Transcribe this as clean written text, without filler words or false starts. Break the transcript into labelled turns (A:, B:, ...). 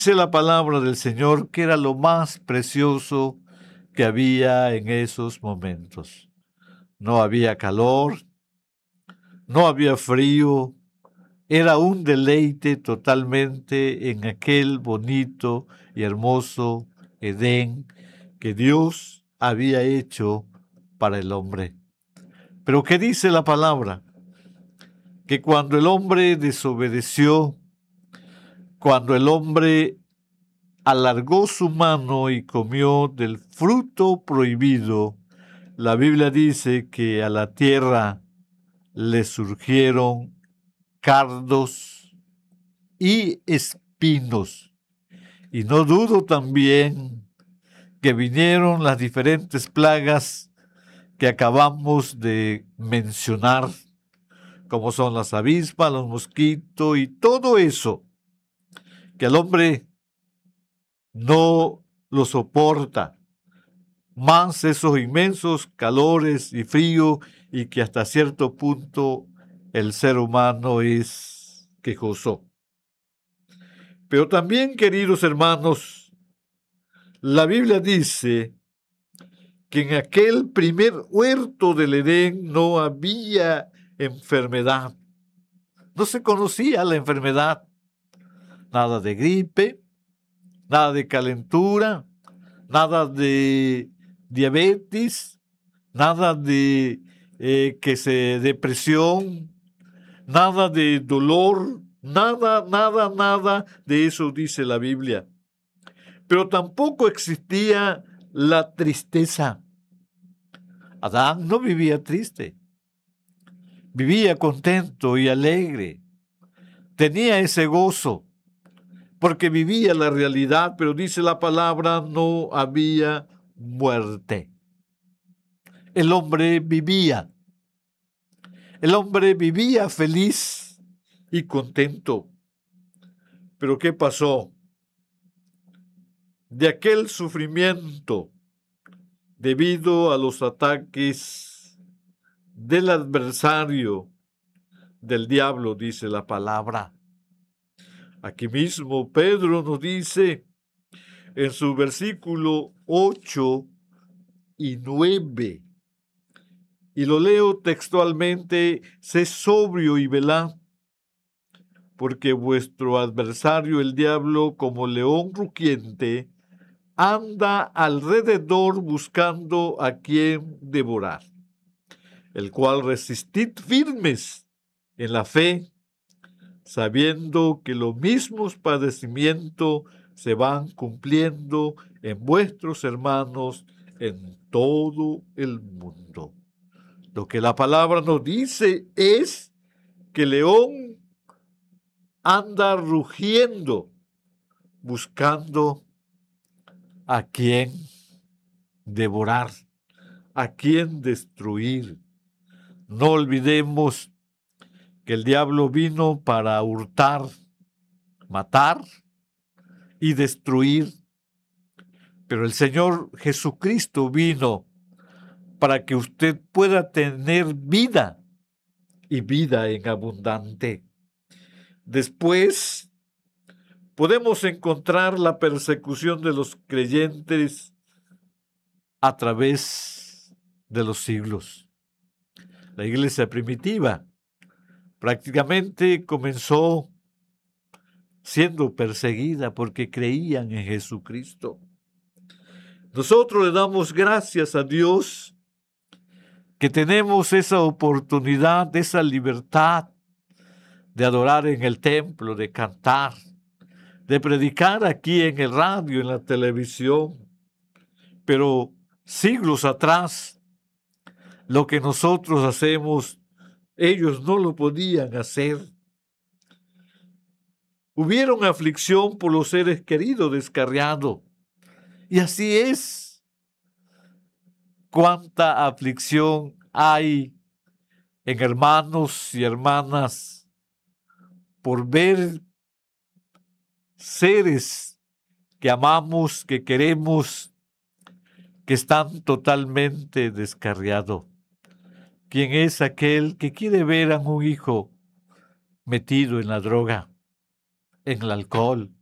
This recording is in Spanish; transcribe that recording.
A: Dice la palabra del Señor que era lo más precioso que había en esos momentos. No había calor, no había frío, era un deleite totalmente en aquel bonito y hermoso Edén que Dios había hecho para el hombre. Pero ¿qué dice la palabra? Que cuando el hombre desobedeció, cuando el hombre alargó su mano y comió del fruto prohibido, la Biblia dice que a la tierra le surgieron cardos y espinos. Y no dudo también que vinieron las diferentes plagas que acabamos de mencionar, como son las avispas, los mosquitos y todo eso, que el hombre no lo soporta, más esos inmensos calores y frío, y que hasta cierto punto el ser humano es quejoso. Pero también, queridos hermanos, la Biblia dice que en aquel primer huerto del Edén no había enfermedad. No se conocía la enfermedad. Nada de gripe, nada de calentura, nada de diabetes, nada de depresión, nada de dolor, nada de eso dice la Biblia. Pero tampoco existía la tristeza. Adán no vivía triste, vivía contento y alegre, tenía ese gozo, porque vivía la realidad, pero dice la palabra, no había muerte. El hombre vivía feliz y contento. Pero ¿qué pasó? De aquel sufrimiento, debido a los ataques del adversario, del diablo, dice la palabra. Aquí mismo Pedro nos dice en su versículo 8 y 9, y lo leo textualmente: sé sobrio y velad, porque vuestro adversario el diablo, como león rugiente, anda alrededor buscando a quien devorar, el cual resistid firmes en la fe, sabiendo que los mismos padecimientos se van cumpliendo en vuestros hermanos en todo el mundo. Lo que la palabra nos dice es que el león anda rugiendo, buscando a quien devorar, a quien destruir. No olvidemos que el diablo vino para hurtar, matar y destruir. Pero el Señor Jesucristo vino para que usted pueda tener vida y vida en abundante. Después podemos encontrar la persecución de los creyentes a través de los siglos. La iglesia primitiva prácticamente comenzó siendo perseguida porque creían en Jesucristo. Nosotros le damos gracias a Dios que tenemos esa oportunidad, esa libertad de adorar en el templo, de cantar, de predicar aquí en el radio, en la televisión. Pero siglos atrás, lo que nosotros hacemos, ellos no lo podían hacer. Hubieron aflicción por los seres queridos descarriados. Y así es. Cuánta aflicción hay en hermanos y hermanas por ver seres que amamos, que queremos, que están totalmente descarriados. ¿Quién es aquel que quiere ver a un hijo metido en la droga, en el alcohol,